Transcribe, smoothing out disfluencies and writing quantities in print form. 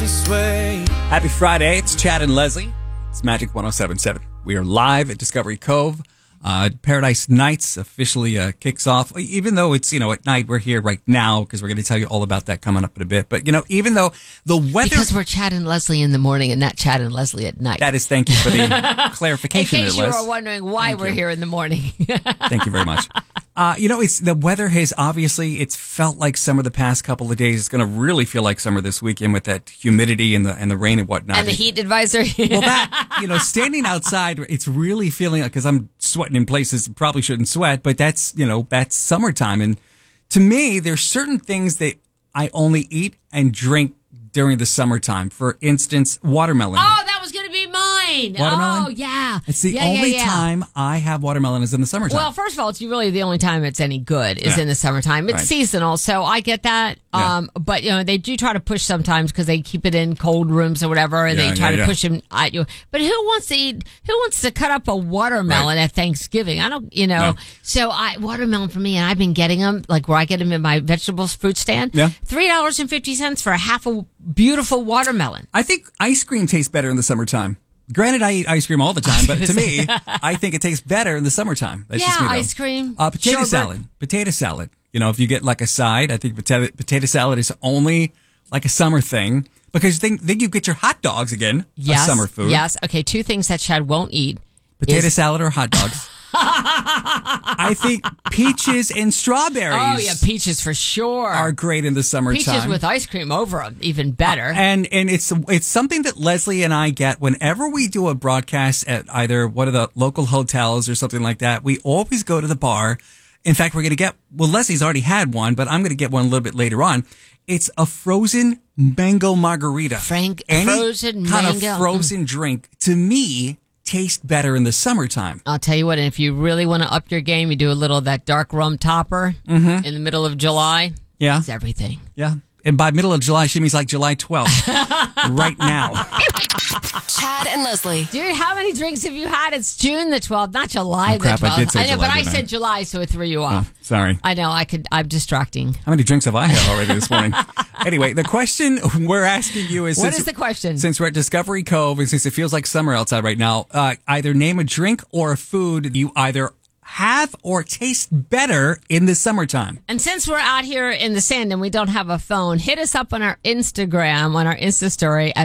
this way. Happy Friday. It's Chad and Leslie. It's Magic 107.7. We are live at Discovery Cove. Paradise Nights officially kicks off. Even though it's, at night, we're here right now because we're going to tell you all about that coming up in a bit. But, even though the weather... Because we're Chad and Leslie in the morning and not Chad and Leslie at night. That is, thank you for the clarification. In case you were wondering why we're here in the morning. Thank you very much. It's the weather has obviously, it's felt like summer the past couple of days. It's going to really feel like summer this weekend with that humidity and the rain and whatnot. And the heat advisory. Well, standing outside, it's really feeling like, because I'm sweating in places probably shouldn't sweat, but that's summertime. And to me, there's certain things that I only eat and drink during the summertime. For instance, watermelon. Oh, that was going to be mine. Watermelon? Oh, yeah. It's the only time I have watermelon is in the summertime. Well, first of all, it's really the only time it's any good is in the summertime. It's seasonal, so I get that. Yeah. But, they do try to push sometimes because they keep it in cold rooms or whatever, and they try to push them at you. But who wants to cut up a watermelon at Thanksgiving? I don't, No. So watermelon for me, and I've been getting them, like where I get them in my vegetables fruit stand. Yeah. $3.50 for a half a beautiful watermelon. I think ice cream tastes better in the summertime. Granted, I eat ice cream all the time, but to me, I think it tastes better in the summertime. That's just me, though. Ice cream. Potato salad. Potato salad. If you get like a side, I think potato salad is only like a summer thing because then you get your hot dogs again. Yes. A summer food. Yes. Okay. Two things that Chad won't eat. Potato salad or hot dogs. I think peaches and strawberries. Oh, yeah, peaches for sure. Are great in the summertime. Peaches with ice cream over them, even better. And it's something that Leslie and I get whenever we do a broadcast at either one of the local hotels or something like that. We always go to the bar. In fact, we're going to Leslie's already had one, but I'm going to get one a little bit later on. It's a frozen mango margarita. Frozen kind mango. of frozen drink, to me, tastes better in the summertime. I'll tell you what, and if you really want to up your game, you do a little of that dark rum topper in the middle of July. Yeah. It's everything. Yeah. And by middle of July, she means like July 12th. Right now. Chad and Leslie. Dude, how many drinks have you had? It's June the 12th, not July the 12th. I did say I know, July, but I didn't said July, so it threw you off. Oh, sorry. I know, I'm distracting. How many drinks have I had already this morning? Anyway, the question we're asking you is... What is the question? Since we're at Discovery Cove and since it feels like summer outside right now, either name a drink or a food you either have or taste better in the summertime. And since we're out here in the sand and we don't have a phone, hit us up on our Instagram, on our Insta story